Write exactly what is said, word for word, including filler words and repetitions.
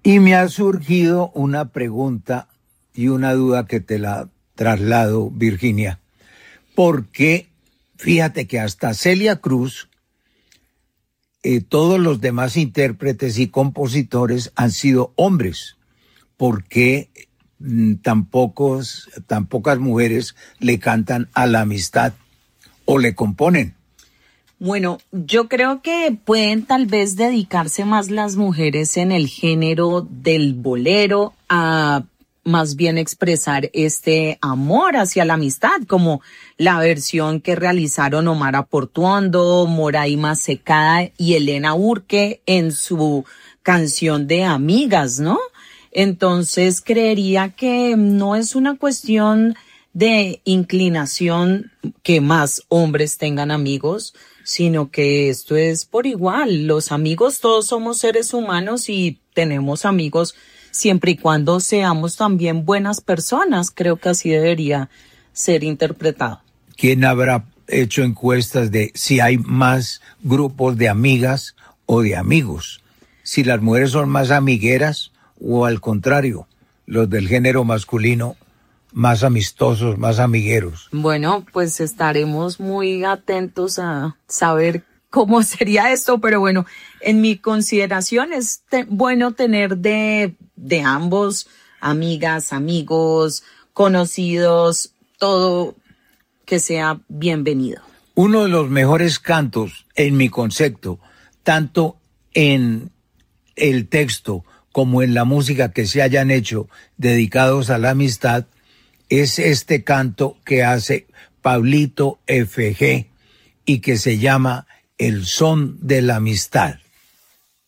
Y me ha surgido una pregunta y una duda que te la traslado, Virginia. Porque fíjate que hasta Celia Cruz, eh, todos los demás intérpretes y compositores han sido hombres. ¿Por qué mm, tan pocos, tan pocas mujeres le cantan a la amistad o le componen? Bueno, yo creo que pueden tal vez dedicarse más las mujeres en el género del bolero a más bien expresar este amor hacia la amistad, como la versión que realizaron Omar Portuondo, Moraima Secada y Elena Urque en su canción de Amigas, ¿no? Entonces creería que no es una cuestión de inclinación que más hombres tengan amigos, sino que esto es por igual. Los amigos, todos somos seres humanos y tenemos amigos siempre y cuando seamos también buenas personas. Creo que así debería ser interpretado. ¿Quién habrá hecho encuestas de si hay más grupos de amigas o de amigos? Si las mujeres son más amigueras o al contrario, los del género masculino más amistosos, más amigueros. Bueno, pues estaremos muy atentos a saber cómo sería esto, pero bueno, en mi consideración es te- bueno tener de, de ambos, amigas, amigos, conocidos, todo que sea bienvenido. Uno de los mejores cantos, en mi concepto, tanto en el texto como en la música que se hayan hecho dedicados a la amistad, es este canto que hace Pablito F G y que se llama El Son de la Amistad.